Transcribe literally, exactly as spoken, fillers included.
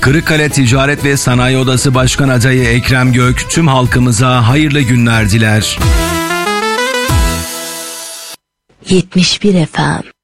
Kırıkkale Ticaret ve Sanayi Odası Başkan Adayı Ekrem Gök tüm halkımıza hayırlı günler diler. yetmiş bir F M